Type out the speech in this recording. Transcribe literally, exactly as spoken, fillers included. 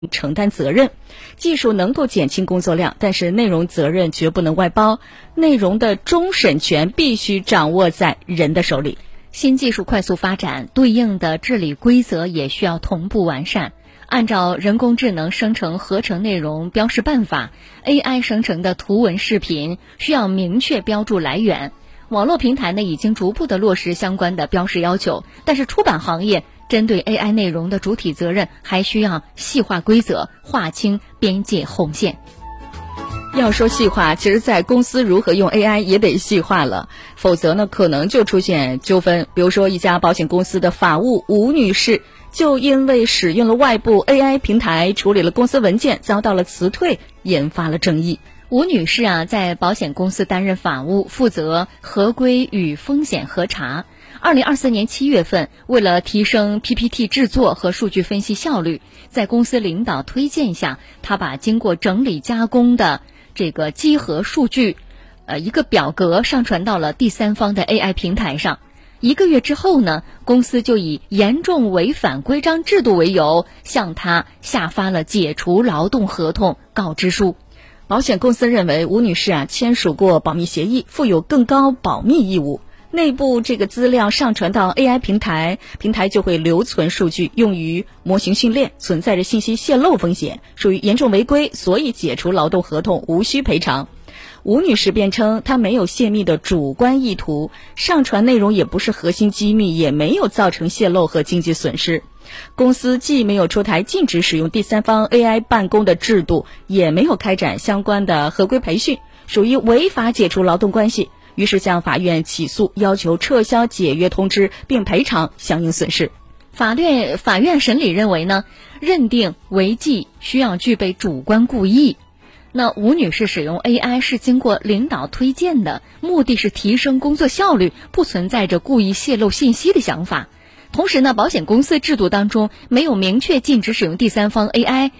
承担责任。技术能够减轻工作量，但是内容责任绝不能外包，内容的终审权必须掌握在人的手里。 新技术快速发展，对应的治理规则也需要同步完善。按照人工智能生成合成内容标识办法， A I 生成的图文视频需要明确标注来源。网络平台呢已经逐步的落实相关的标识要求，但是出版行业针对 A I 内容的主体责任还需要细化规则，划清边界红线。 要说细化，其实在公司如何用 A I 也得细化了，否则呢可能就出现纠纷。比如说一家保险公司的法务吴女士，就因为使用了外部 A I 平台处理了公司文件，遭到了辞退，引发了争议。 吴女士啊，在保险公司担任法务，负责合规与风险核查。二零二四年七月份，为了提升 P P T 制作和数据分析效率，在公司领导推荐下，她把经过整理加工的这个稽核数据，呃，一个表格上传到了第三方的 A I 平台上。一个月之后呢，公司就以严重违反规章制度为由，向她下发了解除劳动合同告知书。 保险公司认为吴女士啊签署过保密协议，负有更高保密义务。内部这个资料上传到 A I 平台，平台就会留存数据用于模型训练，存在着信息泄露风险，属于严重违规，所以解除劳动合同，无需赔偿。吴女士辩称，她没有泄密的主观意图，上传内容也不是核心机密，也没有造成泄露和经济损失。公司既没有出台禁止使用第三方 A I 办公的制度，也没有开展相关的合规培训，属于违法解除劳动关系，于是向法院起诉，要求撤销解约通知并赔偿相应损失。 法律法院审理认为呢，认定违纪需要具备主观故意。那吴女士使用 A I 是经过领导推荐的，目的是提升工作效率，不存在着故意泄露信息的想法。同时呢，保险公司制度当中没有明确禁止使用第三方 A I，